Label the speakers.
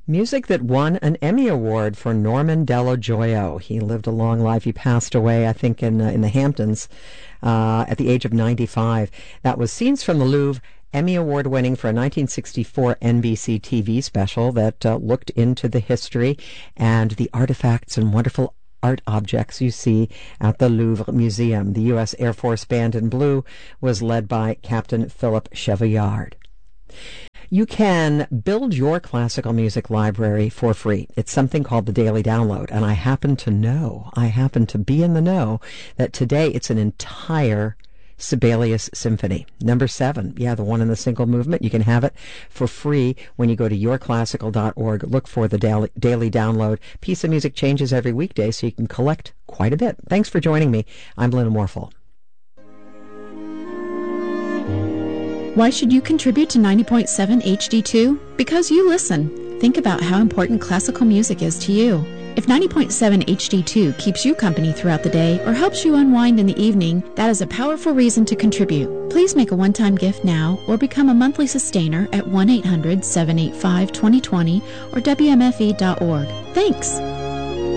Speaker 1: Music that won an Emmy Award for Norman Dello Joio. He lived a long life. He passed away, I think, in the Hamptons at the age of 95. That was Scenes from the Louvre, Emmy Award winning for a 1964 NBC TV special that looked into the history and the artifacts and wonderful art objects you see at the Louvre Museum. The U.S. Air Force Band in Blue was led by Captain Philip Chevillard. You can build your classical music library for free. It's something called the Daily Download, and I happen to be in the know that today it's an entire Sibelius Symphony. Number 7, the one in the single movement. You can have it for free when you go to yourclassical.org. Look for the Daily Download. Piece of music changes every weekday, so you can collect quite a bit. Thanks for joining me. I'm Lynn Morphel.
Speaker 2: Why should you contribute to 90.7 HD2? Because you listen. Think about how important classical music is to you. If 90.7 HD2 keeps you company throughout the day or helps you unwind in the evening, that is a powerful reason to contribute. Please make a one-time gift now or become a monthly sustainer at 1-800-785-2020 or WMFE.org. Thanks!